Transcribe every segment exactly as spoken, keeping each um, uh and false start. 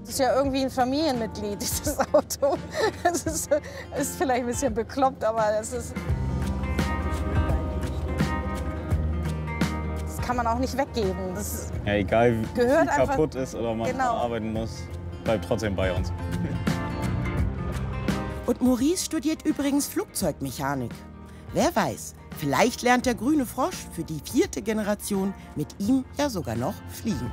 Das ist ja irgendwie ein Familienmitglied, dieses Auto. Das ist, ist vielleicht ein bisschen bekloppt, aber das ist... Das kann man auch nicht weggeben. Das ja, egal wie gehört viel einfach, kaputt ist oder man genau. arbeiten muss, bleibt trotzdem bei uns. Und Maurice studiert übrigens Flugzeugmechanik. Wer weiß, vielleicht lernt der grüne Frosch für die vierte Generation mit ihm ja sogar noch fliegen.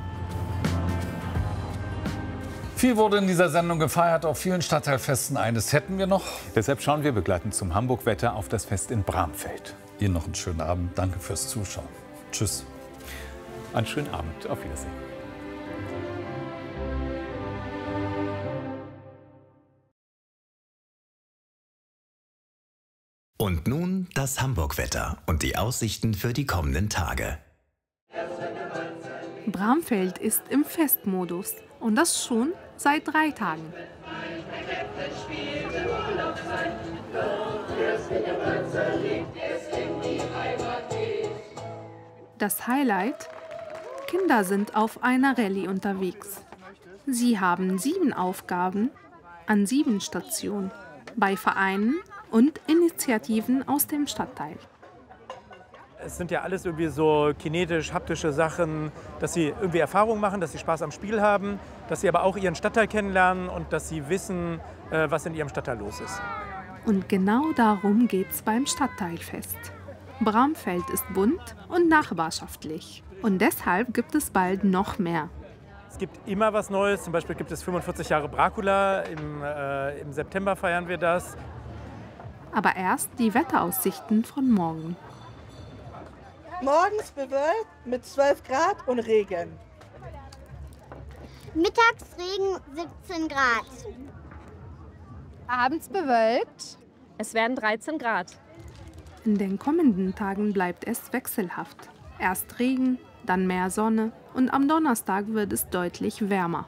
Viel wurde in dieser Sendung gefeiert, auf vielen Stadtteilfesten. Eines hätten wir noch. Deshalb schauen wir begleitend zum Hamburg-Wetter auf das Fest in Bramfeld. Ihnen noch einen schönen Abend. Danke fürs Zuschauen. Tschüss. Einen schönen Abend. Auf Wiedersehen. Und nun das Hamburg-Wetter und die Aussichten für die kommenden Tage. Bramfeld ist im Festmodus und das schon seit drei Tagen. Das Highlight: Kinder sind auf einer Rallye unterwegs. Sie haben sieben Aufgaben an sieben Stationen bei Vereinen und Initiativen aus dem Stadtteil. Es sind ja alles irgendwie so kinetisch, haptische Sachen, dass sie irgendwie Erfahrung machen, dass sie Spaß am Spiel haben, dass sie aber auch ihren Stadtteil kennenlernen und dass sie wissen, was in ihrem Stadtteil los ist. Und genau darum geht's beim Stadtteilfest. Bramfeld ist bunt und nachbarschaftlich. Und deshalb gibt es bald noch mehr. Es gibt immer was Neues. Zum Beispiel gibt es fünfundvierzig Jahre Bracula. Im, äh, im September feiern wir das. Aber erst die Wetteraussichten von morgen. Morgens bewölkt mit zwölf Grad und Regen. Mittags Regen, siebzehn Grad. Abends bewölkt. Es werden dreizehn Grad. In den kommenden Tagen bleibt es wechselhaft. Erst Regen, dann mehr Sonne und am Donnerstag wird es deutlich wärmer.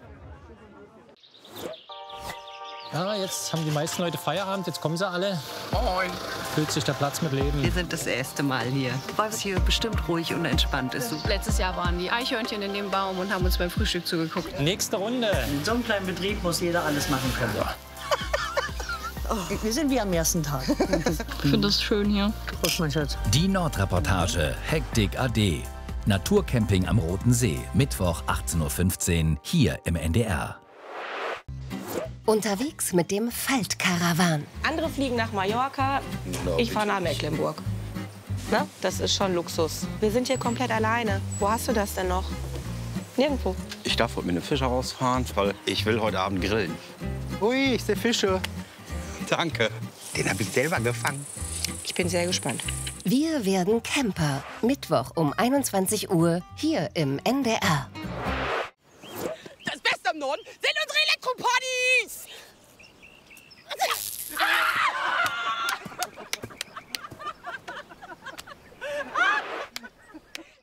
Ja, jetzt haben die meisten Leute Feierabend, jetzt kommen sie alle. Moin. Füllt sich der Platz mit Leben. Wir sind das erste Mal hier, weil es hier bestimmt ruhig und entspannt ist. Letztes Jahr waren die Eichhörnchen in dem Baum und haben uns beim Frühstück zugeguckt. Nächste Runde. In so einem kleinen Betrieb muss jeder alles machen können. Ja. Oh, wir sind wie am ersten Tag. Ich finde das schön hier. Prost, mein Schatz. Die Nordreportage, Hektik A D. Naturcamping am Roten See, Mittwoch achtzehn Uhr fünfzehn, hier im N D R. Unterwegs mit dem Faltkarawan. Andere fliegen nach Mallorca, ich fahre nach Mecklenburg. Na, das ist schon Luxus. Wir sind hier komplett alleine. Wo hast du das denn noch? Nirgendwo. Ich darf heute mit einem Fischer rausfahren, weil ich will heute Abend grillen. Ui, ich sehe Fische. Danke. Den habe ich selber gefangen. Ich bin sehr gespannt. Wir werden Camper. Mittwoch um einundzwanzig Uhr hier im N D R. Das Beste am Norden sind unsere Elektropartys!